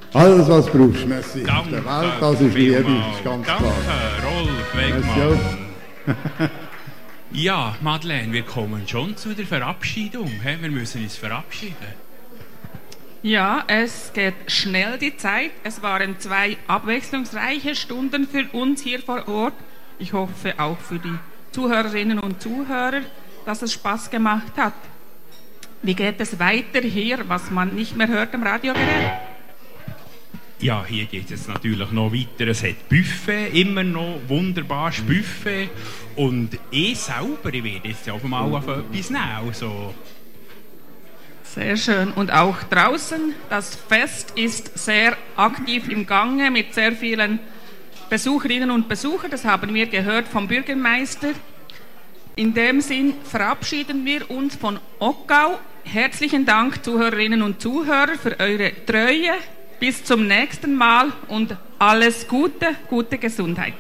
Alles, was du brauchst, merci. Danke, Der Welt, das ist Liebe, ist ganz danke, klar. Rolf Wegmann. Ja, Madeleine, wir kommen schon zu der Verabschiedung. Wir müssen uns verabschieden. Ja, es geht schnell die Zeit. Es waren 2 abwechslungsreiche Stunden für uns hier vor Ort. Ich hoffe auch für die Zuhörerinnen und Zuhörer, dass es Spaß gemacht hat. Wie geht es weiter hier, was man nicht mehr hört am Radiogerät? Ja, hier geht es natürlich noch weiter. Es hat Buffet, immer noch wunderbares Buffet. Und ich selber, ich werde jetzt auf einmal auf etwas nehmen. Also. Sehr schön. Und auch draußen, das Fest ist sehr aktiv im Gange mit sehr vielen Besucherinnen und Besuchern. Das haben wir gehört vom Bürgermeister. In dem Sinn verabschieden wir uns von Ockau. Herzlichen Dank, Zuhörerinnen und Zuhörer, für eure Treue. Bis zum nächsten Mal und alles Gute, gute Gesundheit.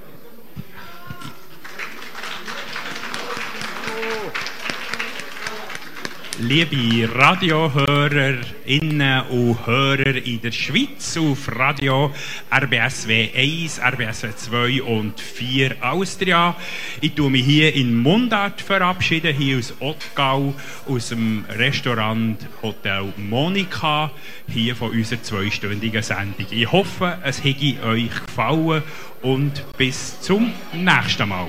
Liebe Radiohörerinnen und Hörer in der Schweiz auf Radio RBSW 1, RBSW 2 und 4 Austria. Ich tue mich hier in Mundart verabschieden, hier aus Ottgau, aus dem Restaurant Hotel Monika, hier von unserer 2-stündigen Sendung. Ich hoffe, es hätte euch gefallen und bis zum nächsten Mal.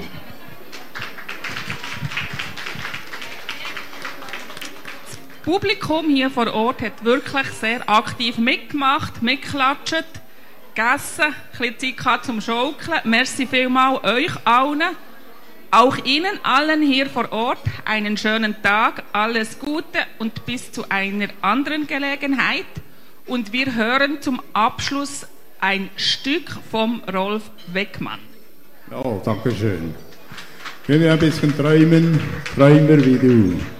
Das Publikum hier vor Ort hat wirklich sehr aktiv mitgemacht, mitgeklatscht, gegessen, ein bisschen Zeit gehabt zum Schaukeln. Merci vielmals euch allen, auch Ihnen allen hier vor Ort. Einen schönen Tag, alles Gute und bis zu einer anderen Gelegenheit. Und wir hören zum Abschluss ein Stück vom Rolf Wegmann. Ja, danke schön. Wenn wir ein bisschen träumen, träumer wie du.